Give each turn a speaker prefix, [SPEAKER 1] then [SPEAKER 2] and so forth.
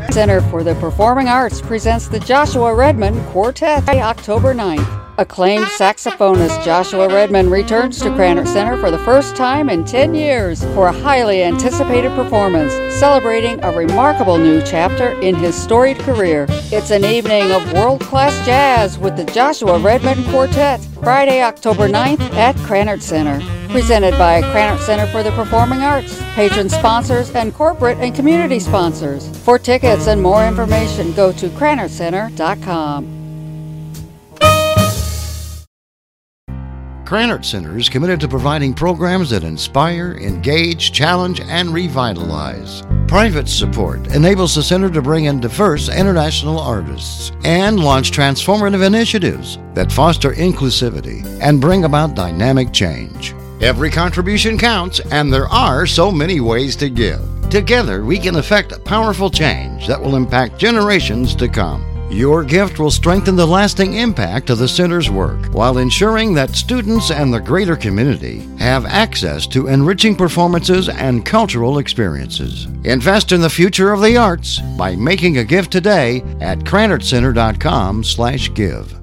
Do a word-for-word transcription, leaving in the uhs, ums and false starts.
[SPEAKER 1] Center for the Performing Arts presents the Joshua Redman Quartet October ninth. Acclaimed saxophonist Joshua Redman returns to Krannert Center for the first time in ten years for a highly anticipated performance celebrating a remarkable new chapter in his storied career. It's an evening of world-class jazz with the Joshua Redman Quartet, Friday, October ninth at Krannert Center. Presented by Krannert Center for the Performing Arts, patron sponsors, and corporate and community sponsors. For tickets and more information, go to krannert center dot com.
[SPEAKER 2] Krannert Center is committed to providing programs that inspire, engage, challenge, and revitalize. Private support enables the center to bring in diverse international artists and launch transformative initiatives that foster inclusivity and bring about dynamic change. Every contribution counts, and there are so many ways to give. Together, we can effect powerful change that will impact generations to come. Your gift will strengthen the lasting impact of the center's work while ensuring that students and the greater community have access to enriching performances and cultural experiences. Invest in the future of the arts by making a gift today at krannert center dot com slash give.